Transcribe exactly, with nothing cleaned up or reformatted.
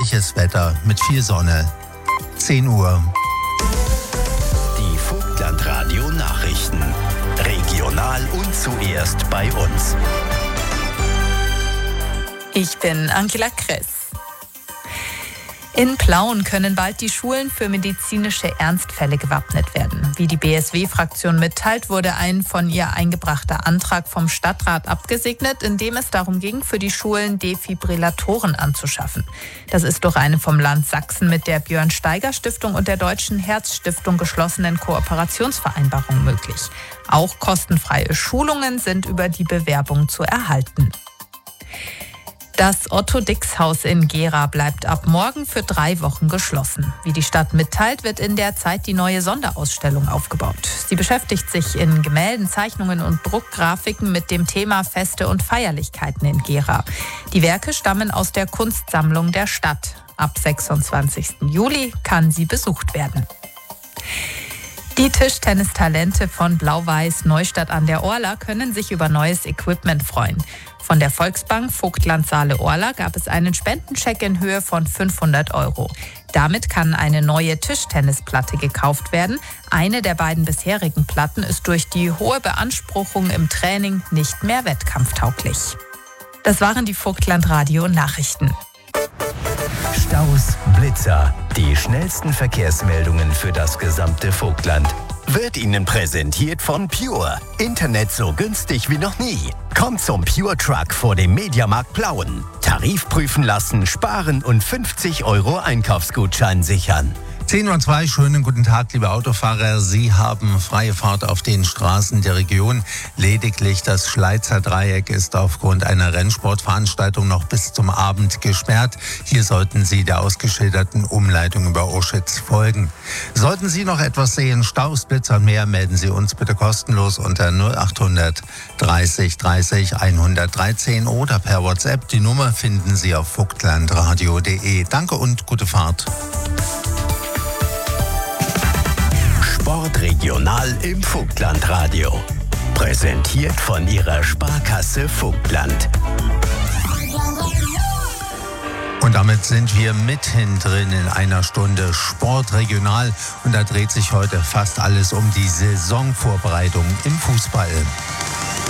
freundliches Wetter mit viel Sonne. zehn Uhr. Die Vogtland-Radio Nachrichten. Regional und zuerst bei uns. Ich bin Angela Kress. In Plauen können bald die Schulen für medizinische Ernstfälle gewappnet werden. Wie die B S W-Fraktion mitteilt, wurde ein von ihr eingebrachter Antrag vom Stadtrat abgesegnet, in dem es darum ging, für die Schulen Defibrillatoren anzuschaffen. Das ist durch eine vom Land Sachsen mit der Björn-Steiger-Stiftung und der Deutschen Herzstiftung geschlossenen Kooperationsvereinbarung möglich. Auch kostenfreie Schulungen sind über die Bewerbung zu erhalten. Das Otto-Dix-Haus in Gera bleibt ab morgen für drei Wochen geschlossen. Wie die Stadt mitteilt, wird in der Zeit die neue Sonderausstellung aufgebaut. Sie beschäftigt sich in Gemälden, Zeichnungen und Druckgrafiken mit dem Thema Feste und Feierlichkeiten in Gera. Die Werke stammen aus der Kunstsammlung der Stadt. Ab sechsundzwanzigsten Juli kann sie besucht werden. Die Tischtennistalente von Blau-Weiß Neustadt an der Orla können sich über neues Equipment freuen. Von der Volksbank Vogtland Saale-Orla gab es einen Spendencheck in Höhe von fünfhundert Euro. Damit kann eine neue Tischtennisplatte gekauft werden. Eine der beiden bisherigen Platten ist durch die hohe Beanspruchung im Training nicht mehr wettkampftauglich. Das waren die Vogtland-Radio-Nachrichten. Staus, Blitzer, die schnellsten Verkehrsmeldungen für das gesamte Vogtland. Wird Ihnen präsentiert von Pure. Internet so günstig wie noch nie. Kommt zum Pure Truck vor dem Mediamarkt Plauen. Tarif prüfen lassen, sparen und fünfzig Euro Einkaufsgutschein sichern. zehn Uhr zwei, schönen guten Tag, liebe Autofahrer. Sie haben freie Fahrt auf den Straßen der Region. Lediglich das Schleizer Dreieck ist aufgrund einer Rennsportveranstaltung noch bis zum Abend gesperrt. Hier sollten Sie der ausgeschilderten Umleitung über Oschitz folgen. Sollten Sie noch etwas sehen, Staus, Blitzer und mehr, melden Sie uns bitte kostenlos unter null achthundert dreißig dreißig hundertdreizehn oder per WhatsApp. Die Nummer finden Sie auf vogtlandradio punkt de. Danke und gute Fahrt. Sport regional im Vogtland-Radio. Präsentiert von Ihrer Sparkasse Vogtland. Und damit sind wir mitten drin in einer Stunde Sport regional. Und da dreht sich heute fast alles um die Saisonvorbereitung im Fußball.